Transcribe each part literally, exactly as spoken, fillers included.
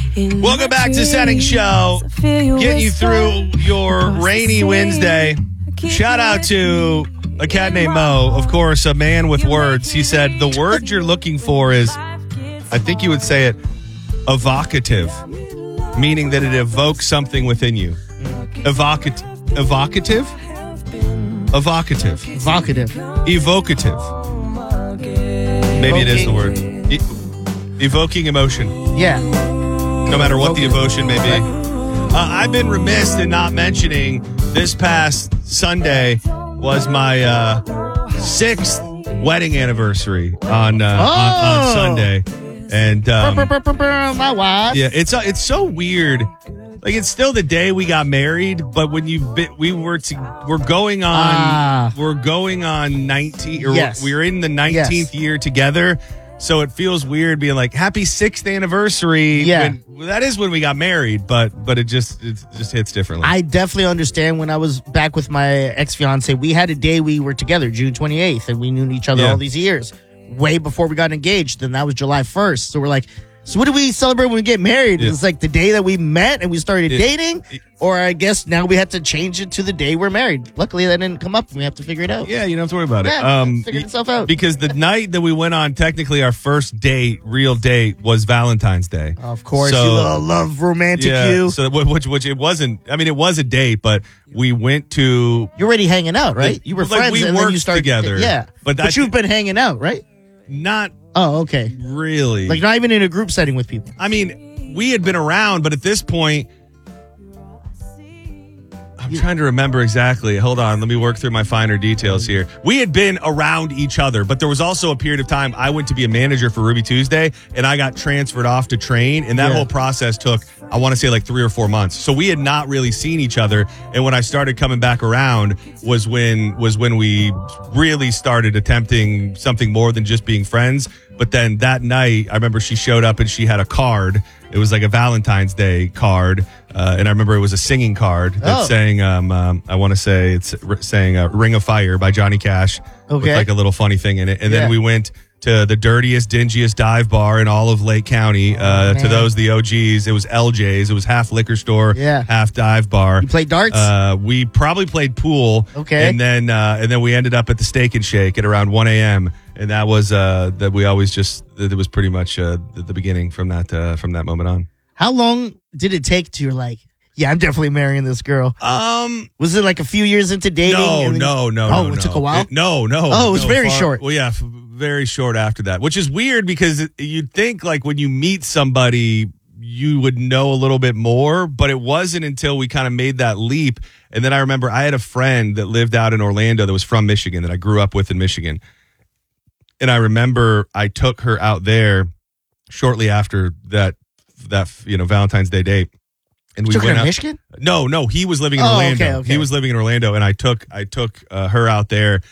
Welcome back to Setting Show. Getting you through your rainy Wednesday. Shout out to a cat named Mo, of course, a man with words. He said the word you're looking for is, I think you would say it, evocative, meaning that it evokes something within you. Evocative. Evocative? Evocative. Evocative. Evocative. Maybe it is the word. E- evoking emotion. Yeah. No matter what the emotion may be. Uh, I've been remiss in not mentioning this past Sunday was my uh, sixth wedding anniversary on, uh, oh. on, on Sunday. And um, my wife. Yeah, it's uh, it's so weird. Like, it's still the day we got married, but when you bit, we were to, we're going on Ah. we're going on nineteen or Yes. we're in the nineteenth Yes. year together. So it feels weird being like happy sixth anniversary. Yeah. When, that is when we got married, but but it just it just hits differently. I definitely understand. When I was back with my ex-fiance, we had a day we were together, June twenty-eighth, and we knew each other Yeah. all these years, way before we got engaged. And that was July first. So we're like, so what do we celebrate when we get married? Yeah. It's like the day that we met and we started Yeah. dating, or I guess now we had to change it to the day we're married. Luckily, that didn't come up, and we have to figure it out. Yeah, you don't have to worry about it. Yeah, Um, figured itself out. Because the night that we went on, technically our first date, real date, was Valentine's Day. Of course, So- you little love romantic Yeah, you. so wh- which which it wasn't. I mean, it was a date, but we went to You're already hanging out, right? You were Like, friends, we and then you worked started together. Yeah, But but, that- you've been hanging out, right? not Oh, okay. really. Like not even in a group setting with people. I mean, we had been around, but at this point, I'm trying to remember exactly. Hold on, let me work through my finer details here. We had been around each other, but there was also a period of time I went to be a manager for Ruby Tuesday, and I got transferred off to train, and that Yeah. whole process took, I want to say, like three or four months. So we had not really seen each other, and when I started coming back around was when was when we really started attempting something more than just being friends. But then that night, I remember she showed up and she had a card. It was like a Valentine's Day card. Uh, and I remember it was a singing card that's Oh. saying, um, um, I want to say it's r- saying uh, Ring of Fire by Johnny Cash with Okay. like a little funny thing in it. And Yeah. then we went to the dirtiest, dingiest dive bar in all of Lake County. Uh, to man. those, the O Gs, it was L J's. It was half liquor store, Yeah. half dive bar. You played darts? Uh, we probably played pool. Okay. And then uh, and then we ended up at the Steak and Shake at around one a.m. And that was uh, that we always just that was pretty much uh, the, the beginning from that uh, from that moment on. How long did it take to you're like, yeah, I'm definitely marrying this girl? Um, Was it like a few years into dating? no, and then- no, no. Oh, no, it no. took a while? It- no, no. Oh, it was no, very far- short. Well, yeah, f- very short after that, which is weird because it, you'd think like when you meet somebody, you would know a little bit more, but it wasn't until we kind of made that leap. And then I remember I had a friend that lived out in Orlando that was from Michigan that I grew up with in Michigan. And I remember I took her out there shortly after that, that, you know, Valentine's Day date. And we Took her went to out. Michigan? No, no, he was living in Oh, Orlando. okay, okay. He was living in Orlando, and I took I took uh, her out there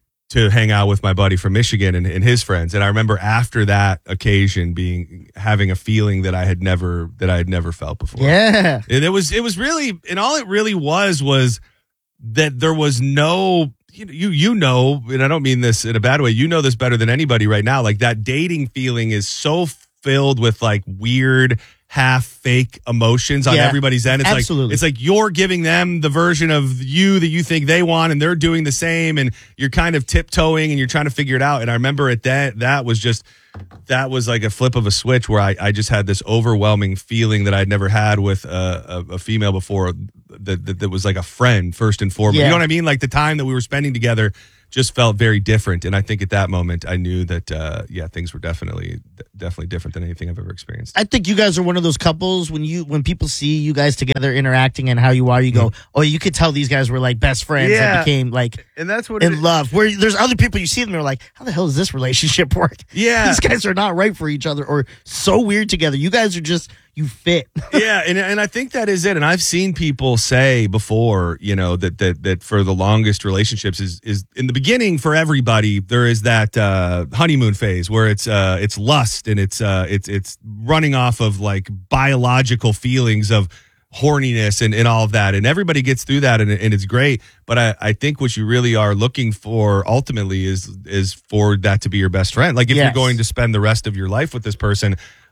to hang out with my buddy from Michigan and, and his friends. And I remember after that occasion being having a feeling that I had never that I had never felt before. Yeah. And it was it was really and all it really was was that there was no you you you know, and I don't mean this in a bad way. You know this better than anybody right now. Like that dating feeling is so filled with like weird half fake emotions on Yeah, everybody's end. It's absolutely. like it's like you're giving them the version of you that you think they want, and they're doing the same, and you're kind of tiptoeing and you're trying to figure it out. And I remember it that that was just that was like a flip of a switch where I, I just had this overwhelming feeling that I'd never had with a, a, a female before that, that that was like a friend first and foremost. Yeah. You know what I mean? Like the time that we were spending together just felt very different. And I think at that moment I knew that, uh, yeah, things were definitely, definitely different than anything I've ever experienced. I think you guys are one of those couples when you when people see you guys together interacting and how you are, you go, oh, you could tell these guys were like best friends Yeah. that became like And that's what in love. Where there's other people you see them, they're like, how the hell does this relationship work? Yeah. These guys are not right for each other or so weird together. You guys are just you fit. Yeah, and and I think that is it. And I've seen people say before, you know, that that that for the longest relationships is is in the beginning for everybody. There is that uh, honeymoon phase where it's uh, it's lust and it's uh, it's it's running off of like biological feelings of horniness and, and all of that, and everybody gets through that, and, and it's great. But I, I think what you really are looking for ultimately is is for that to be your best friend. Like if Yes. you're going to spend the rest of your life with this person,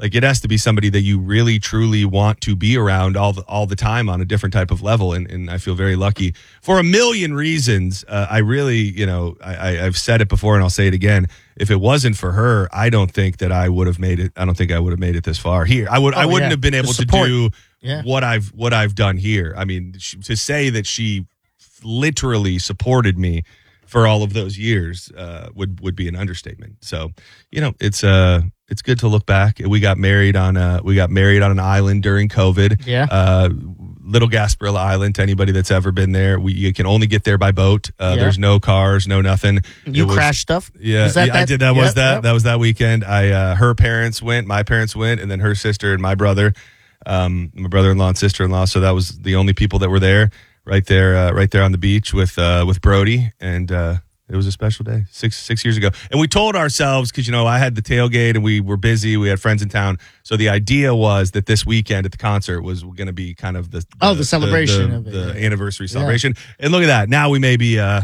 Like it has to be somebody that you really truly want to be around all the, all the time on a different type of level. And, and I feel very lucky for a million reasons. Uh, I really, you know, I, I, I've said it before and I'll say it again. If it wasn't for her, I don't think that I would have made it. I don't think I would have made it this far here. I would, Oh, I wouldn't yeah. have been The able to support. do Yeah. what I've, what I've done here. I mean, she, to say that she literally supported me for all of those years uh, would would be an understatement. So, you know, it's uh it's good to look back. We got married on a we got married on an island during COVID. Yeah. Uh, Little Gasparilla Island. To anybody that's ever been there, we you can only get there by boat. Uh, Yeah. There's no cars, no nothing. You It was- crash stuff? Yeah, Was that yeah, I that? did. That was Yep, that. yep. That was that weekend. I uh, her parents went, my parents went, and then her sister and my brother, um, my brother-in-law and sister-in-law. So that was the only people that were there. Right there, uh, right there on the beach with uh, with Brody, and uh, it was a special day six six years ago. And we told ourselves because you know I had the tailgate and we were busy. We had friends in town, so the idea was that this weekend at the concert was going to be kind of the, the Oh, the celebration the, of it, the yeah. anniversary celebration. And look at that! Now we may be. Uh,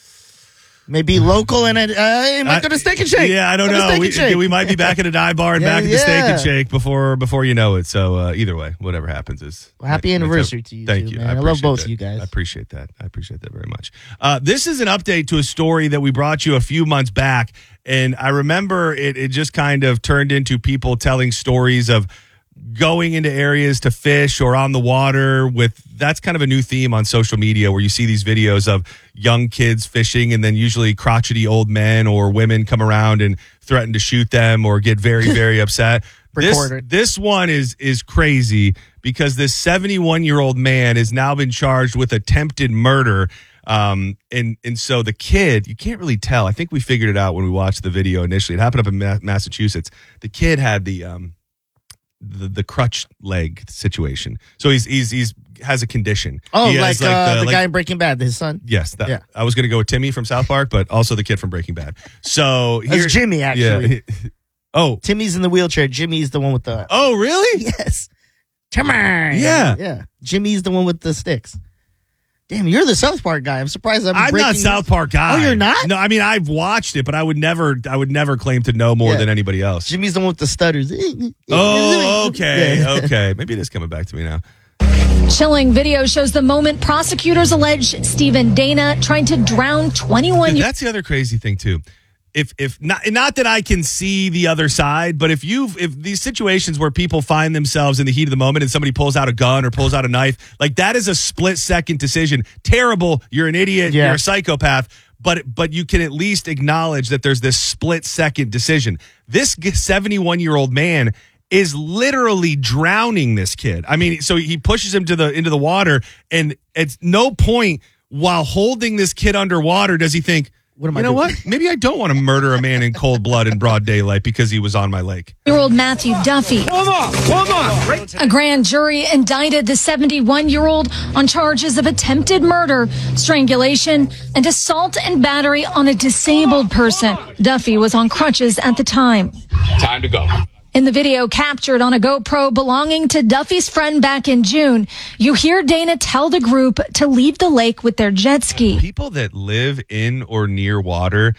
Maybe local and uh, it might go to Steak and Shake. Yeah, I don't Go to know. Steak We, and Shake. we might be back at a dive bar and Yeah, back at the Steak yeah. and Shake before before you know it. So uh, either way, whatever happens is Well, happy that's anniversary it. to you Thank too, you. man. I love appreciate both that. of you guys. I appreciate that. I appreciate that very much. Uh, this is an update to a story that we brought you a few months back, and I remember it. It just kind of turned into people telling stories of going into areas to fish or on the water with that's kind of a new theme on social media where you see these videos of young kids fishing and then usually crotchety old men or women come around and threaten to shoot them or get very very upset. This, Recorded. this one is is crazy because this seventy-one year old man has now been charged with attempted murder. Um, and, and so the kid, you can't really tell. I think we figured it out when we watched the video initially. It happened up in Ma- Massachusetts. The kid had the, um, the the crutch leg situation. So he's he's he's has a condition. Oh, He like, has, uh, the like- guy in Breaking Bad, his son. Yes, that, Yeah. I was going to go with Timmy from South Park, but also the kid from Breaking Bad. So That's Jimmy, actually. Yeah. Oh, Timmy's in the wheelchair. Jimmy's the one with the. oh, really? Yes. Timmy. Yeah. Yeah. Jimmy's the one with the sticks. Damn, you're the South Park guy. I'm surprised I'm, I'm breaking not South Park guy. Oh, you're not? No, I mean I've watched it, but I would never, I would never claim to know more Yeah. than anybody else. Jimmy's the one with the stutters. Oh, okay, Yeah. okay. Maybe it is coming back to me now. Chilling video shows the moment prosecutors allege Stephen Dana trying to drown twenty-one Dude, year that's the other crazy thing too. If if not not that I can see the other side, but if you if these situations where people find themselves in the heat of the moment and somebody pulls out a gun or pulls out a knife, like that is a split second decision. Terrible. You're an idiot. Yeah. You're a psychopath. But but you can at least acknowledge that there's this split second decision. This seventy-one year old man is literally drowning this kid. I mean, so he pushes him to the into the water, and at no point while holding this kid underwater does he think, What am I you know doing? what? Maybe I don't want to murder a man in cold blood in broad daylight because he was on my lake. old Matthew Duffy. Hold on, hold on. A grand jury indicted the seventy-one year old on charges of attempted murder, strangulation, and assault and battery on a disabled person. Duffy was on crutches at the time. Time to go. In the video captured on a GoPro belonging to Duffy's friend back in June, you hear Dana tell the group to leave the lake with their jet ski. People that live in or near water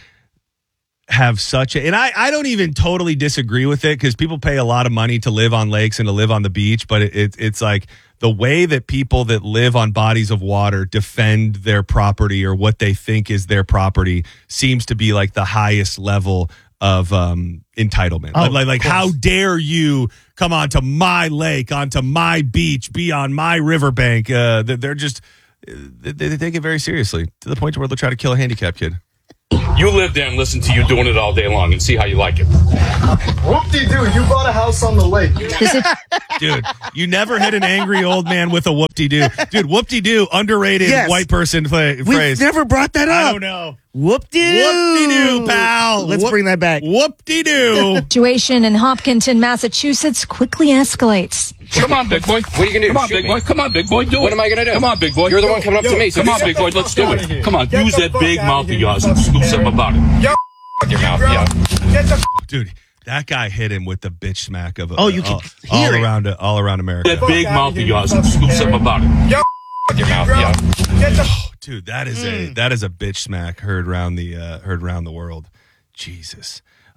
have such a, and I, I don't even totally disagree with it because people pay a lot of money to live on lakes and to live on the beach, but it, it, it's like the way that people that live on bodies of water defend their property or what they think is their property seems to be like the highest level of um, entitlement. Oh, like, like of course. how dare you come onto my lake, onto my beach, be on my riverbank? Uh, they- they're just, they, they take it very seriously to the point where they'll try to kill a handicapped kid. You live there and listen to you doing it all day long and see how you like it. Whoop-de-doo, you bought a house on the lake. Dude, you never hit an angry old man with a whoop-de-doo. Dude, whoop-de-doo, underrated Yes. white person pla- We've phrase. never brought that I up. don't know. Whoop-de-doo. Whoop-de-doo, pal. Let's Whoop- bring that back. Whoop-de-doo. Situation in Hopkinton, Massachusetts quickly escalates. Come on, big boy. What are you gonna do? Come on, Shoot big me. boy. Come on, big boy. Do it. What am I gonna do? Come on, big boy. You're the one coming up to me, so Come on, get big the boy. Let's do fuck outta it. here. Come on, Get use the that fuck big outta mouth of here, yours you and scoop something about it. Yo, your mouth, bro. yeah. Get the Dude, that guy hit him with the bitch smack of Oh, you can all, hear all it. around all around America. That big mouth of yours and scoop something about it. yo, Your mouth, bro. yeah. Get the Dude, that is a that is a bitch smack heard around the uh, heard around the world. Jesus.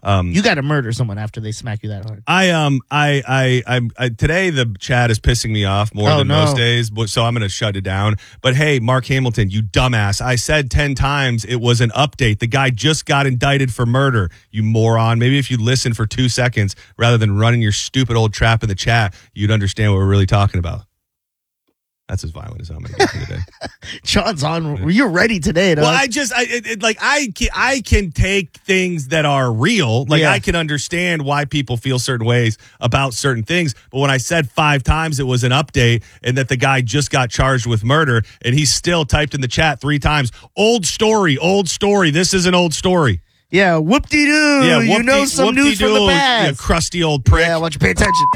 Um, You got to murder someone after they smack you that hard. I um I I I'm I, today the chat is pissing me off more Oh, than no. most days, but so I'm gonna shut it down. But hey, Mark Hamilton, you dumbass! I said ten times it was an update. The guy just got indicted for murder. You moron! Maybe if you listen for two seconds rather than running your stupid old trap in the chat, you'd understand what we're really talking about. That's as violent as I'm going to get today. Sean's on. You're ready today, dog. Well, I just, I it, it, like, I can, I can take things that are real. Like, Yeah. I can understand why people feel certain ways about certain things. But when I said five times it was an update and that the guy just got charged with murder and he still typed in the chat three times, old story, old story. This is an old story. Yeah, whoop-de-doo. Yeah, you know some news from the whoop-de-doo, past. You crusty old prick. Yeah, why don't you pay attention?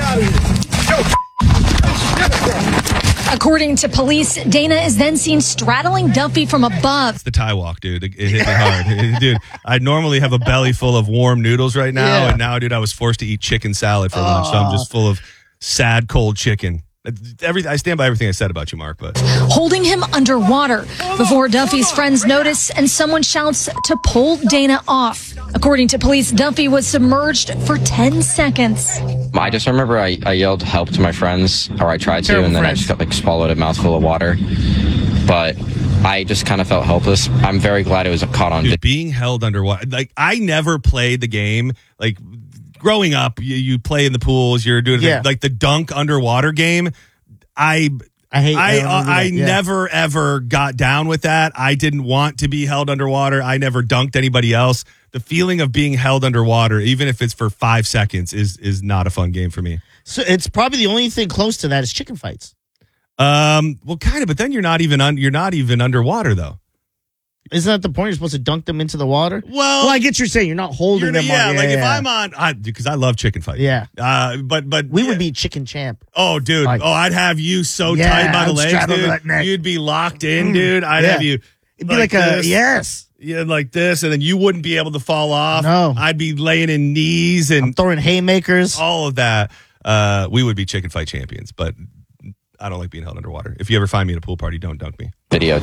According to police, Dana is then seen straddling Duffy from above. It's the Thai walk, dude. It, it hit me hard. Dude, I normally have a belly full of warm noodles right now, Yeah. and now, dude, I was forced to eat chicken salad for lunch, so I'm just full of sad, cold chicken. Every, I stand by everything I said about you, Mark, but Holding him underwater before Duffy's friends notice and someone shouts to pull Dana off. According to police, Duffy was submerged for ten seconds. I just remember I, I yelled help to my friends, or I tried to, Terrible and then friends. I just got like swallowed a mouthful of water. But I just kind of felt helpless. I'm very glad it was caught on. dude, being held underwater, like I never played the game. Like growing up, you, you play in the pools, you're doing Yeah. like the dunk underwater game. I. I hate I don't uh, do I that. Yeah. never ever got down with that. I didn't want to be held underwater. I never dunked anybody else. The feeling of being held underwater, even if it's for five seconds, is is not a fun game for me. So it's probably the only thing close to that is chicken fights. Um, well, kind of, but then you're not even un, you're not even underwater though. Isn't that the point? You're supposed to dunk them into the water? Well, Well, I get you're saying you're not holding you're, them. yeah, on. like if yeah. I'm on, I because I love chicken fights. Yeah. Uh, but but we yeah. would be chicken champ. Oh, dude. Like- oh, I'd have you so Yeah, tight by the I'd legs, straddle dude. that neck. You'd be locked in, dude. I'd Yeah. have you. It'd be like, a this. yes. Yeah, like this, and then you wouldn't be able to fall off. No. I'd be laying in knees and Throwing haymakers. all of that. Uh, we would be chicken fight champions, but I don't like being held underwater. If you ever find me at a pool party, don't dunk me. Video.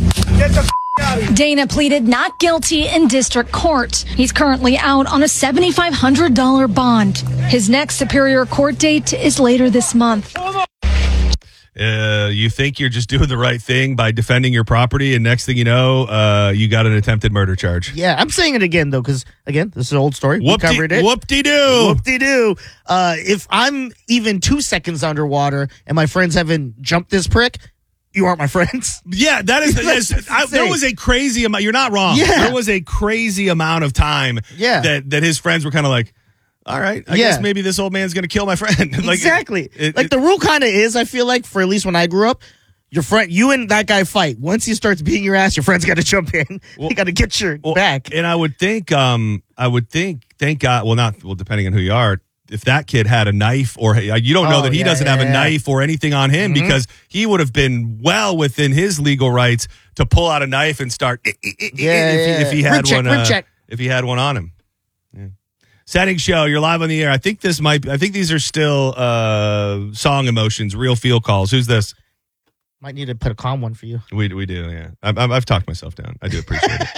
Dana pleaded not guilty in district court. He's currently out on a seven thousand five hundred dollars bond. His next Superior Court date is later this month. Uh, you think you're just doing the right thing by defending your property, and next thing you know, uh, you got an attempted murder charge. Yeah, I'm saying it again, though, because, again, this is an old story. We covered it. Whoop-de-doo. Whoop-de-doo. Uh, if I'm even two seconds underwater and my friends haven't jumped this prick, you aren't my friends. Yeah, that is. That's that's- I, there insane. was a crazy amount. You're not wrong. Yeah. There was a crazy amount of time Yeah. that, that his friends were kind of like, all right, I Yeah. guess maybe this old man's going to kill my friend. Like, exactly. it- like it- the rule kind of is, I feel like, for at least when I grew up, your friend, you and that guy fight. Once he starts beating your ass, your friend's got to jump in. Well- you got to get your Well, back. And I would think, um, I would think, thank God, well, not, well, depending on who you are, if that kid had a knife or you don't know Oh, that he yeah, doesn't yeah, have a yeah. knife or anything on him Mhm. because he would have been well within his legal rights to pull out a knife and start eh, eh, eh, eh, Yeah, if, yeah. he, if he Rim had check, one, rim uh, check. if he had one on him. Yeah. Setting show, you're live on the air. I think this might, I think these are still uh, song emotions, real feel calls. Who's this? Might need to put a calm one for you. We we do, yeah. I've, I've I've talked myself down. I do appreciate it.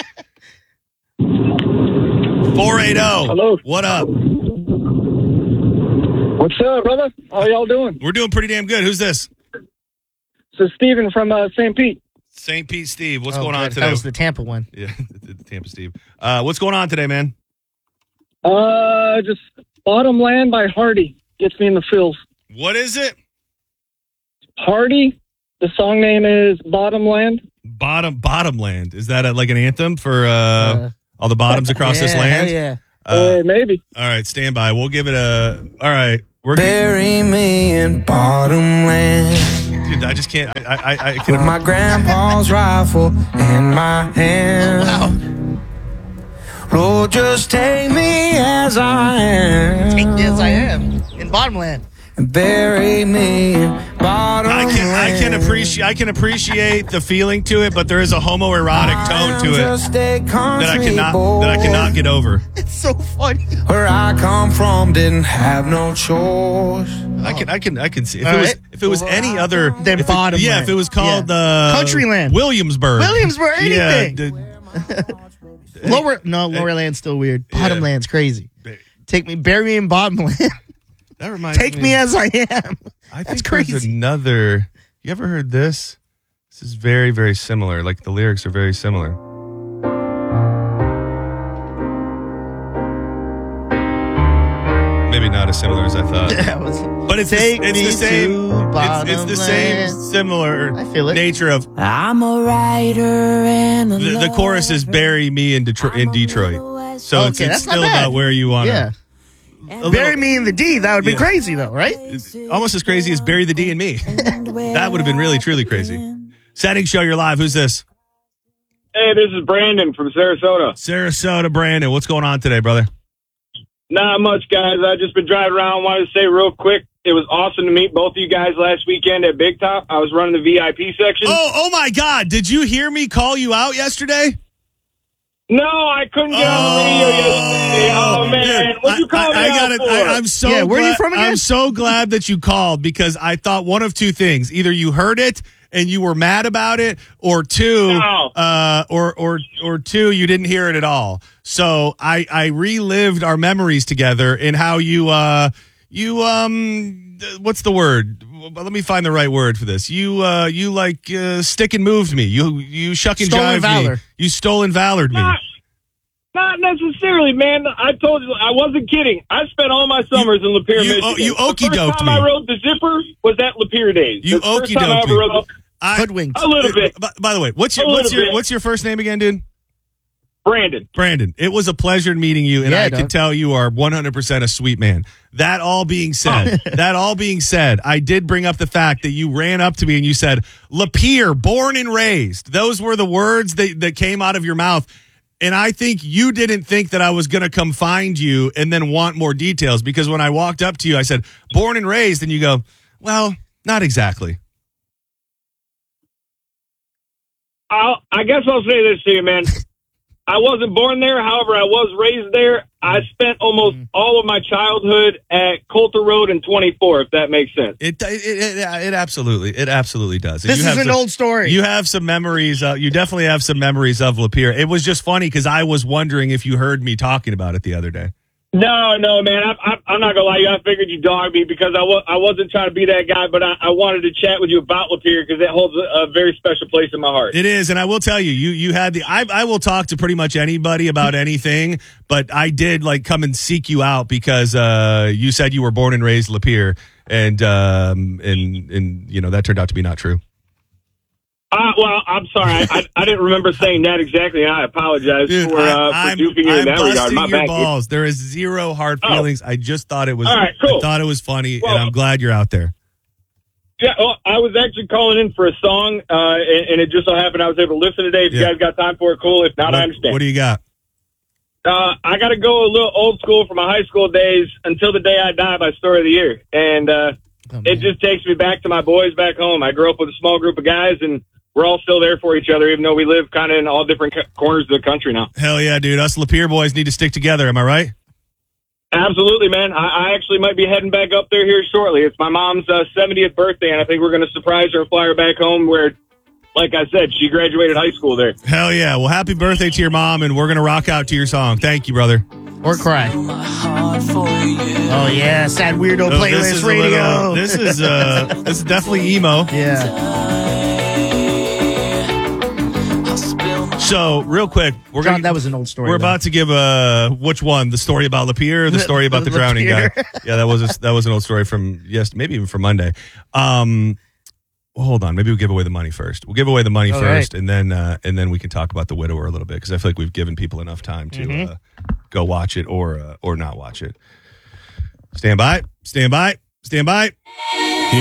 four eighty. Hello. What up? What's up, brother? How y'all doing? We're doing pretty damn good. Who's this? This is Steven from uh, Saint Pete. Saint Pete Steve. What's Oh, going on good. today? That was the Tampa one. Yeah, the Tampa Steve. Uh, what's going on today, man? Uh, just Bottom Land by Hardy gets me in the feels. What is it? Hardy, the song name is Bottom Land. Bottom Bottomland. Is that a, like an anthem for uh, Uh, all the bottoms across this yeah, land? hell yeah. Uh, Uh, maybe. all right, stand by. We'll give it a. All right, we're. Bury me in bottom land Dude, I just can't. I I, I with can. my grandpa's rifle in my hand. Lord, just take me as I am. Take me as I am in Bottomland. And bury me in bottom I can I can land. appreciate I can appreciate the feeling to it, but there is a homoerotic tone to I'm it just a that I country cannot boy. that I cannot get over. It's so funny. Where I come from, didn't have no choice. I can I can I can see if All it was right. if it was any other Then if it- Bottomland. yeah, if it was called Yeah. uh, Countryland. Williamsburg, Williamsburg, yeah, anything. d- Lower, no, Lower Land's still weird. Bottomland's crazy. Take me, bury me in Bottomland. That reminds Take me. me as I am. I That's think crazy. there's another. You ever heard this? This is very, very similar. Like the lyrics are very similar. Maybe not as similar as I thought. That was- But it's, Take the, it's me the same. to It's, it's the same Bottomland. similar I feel it. nature of I'm a writer and a the, the chorus is "Bury me in Detroit." In Detroit, so it's, Okay, it's that's not still bad. about where you want Yeah. to. Bury me in the D. That would be Yeah. crazy, though, right? Almost as crazy as "Bury the D in Me." That would have been really, truly crazy. Setting show, you're live. Who's this? Hey, this is Brandon from Sarasota. Sarasota, Brandon. What's going on today, brother? Not much, guys. I've just been driving around. Wanted to say real quick, it was awesome to meet both of you guys last weekend at Big Top. I was running the V I P section. Oh, oh my God! Did you hear me call you out yesterday? No, I couldn't get on the radio yesterday. Oh, man. Dude, What'd you call I, me I out got it. for? I, I'm so Yeah, where are you glad, from again? I'm so glad that you called because I thought one of two things: either you heard it and you were mad about it, or two, No. uh, or or or two, you didn't hear it at all. So I I relived our memories together and how you uh you um what's the word? Let me find the right word for this. You uh you like uh, stick and moved me. You you shuck and Stolen jive me. valor. You stolen valored me. Not, not necessarily, man. I told you, I wasn't kidding. I spent all my summers in Lapeer, you- Michigan. oh, you The okey-doked first time me. I rode the Zipper was at Lapeer days. You the first time I okey-doked ever me. rode the- I, Hoodwinked. A little bit. By, by the way, what's your A what's little your bit. what's your first name again, dude? Brandon. Brandon. It was a pleasure meeting you, and Yeah, I dog. can tell you are one hundred percent a sweet man. That all being said, that all being said, I did bring up the fact that you ran up to me and you said, Lapeer, born and raised. Those were the words that, that came out of your mouth. And I think you didn't think that I was going to come find you and then want more details, because when I walked up to you, I said, born and raised, and you go, well, not exactly. I'll, I guess I'll say this to you, man. I wasn't born there. However, I was raised there. I spent almost all of my childhood at Coulter Road and twenty-four, if that makes sense. It it it, it absolutely it absolutely does. And This you is have an some- old story. You have some memories. Uh, you definitely have some memories of Lapeer. It was just funny because I was wondering if you heard me talking about it the other day. No, no, man. I, I, I'm not going to lie to you. I figured you dogged me because I, wa- I wasn't trying to be that guy, but I, I wanted to chat with you about Lapeer because it holds a, a very special place in my heart. It is, and I will tell you, you you had the. I I will talk to pretty much anybody about anything, but I did like come and seek you out because uh, you said you were born and raised Lapeer, and um and and you know that turned out to be not true. Uh, well, I'm sorry. I, I, I didn't remember saying that exactly, and I apologize Dude, for, uh, for I'm, duping you I'm in that regard. busting My your bad, dude. balls. There is zero hard Oh. feelings. I just thought it was. All right, cool. I thought it was funny, Well- and I'm glad you're out there. Yeah, well, I was actually calling in for a song, uh, and, and it just so happened I was able to listen today. If Yeah. you guys got time for it, cool. If not, What, I understand. what do you got? Uh, I got to go a little old school from my high school days, Until the Day I Die by Story of the Year. And uh, Oh, it man. just takes me back to my boys back home. I grew up with a small group of guys, and we're all still there for each other, even though we live kind of in all different co- corners of the country now. Hell yeah, dude. Us Lapeer boys need to stick together. Am I right? Absolutely, man. I, I actually might be heading back up there here shortly. It's my mom's uh, seventieth birthday, and I think we're going to surprise her and fly her back home where, like I said, she graduated high school there. Hell yeah. Well, happy birthday to your mom, and we're going to rock out to your song. Thank you, brother. Or cry. Oh, yeah. Sad weirdo Oh, playlist this is a radio. little- this is uh, this is definitely emo. yeah. So, real quick, we're John, gonna, that was an old story. we're though. about to give uh which one? The story about Lapeer or the story about the drowning guy? Lapeer. Yeah, that was a, that was an old story from yes, maybe even from Monday. Um, well, hold on, maybe we'll give away the money first. We'll give away the money All first, right. and then uh, and then we can talk about the widower a little bit because I feel like we've given people enough time to Mm-hmm. uh, go watch it or uh, or not watch it. Stand by, stand by, stand by.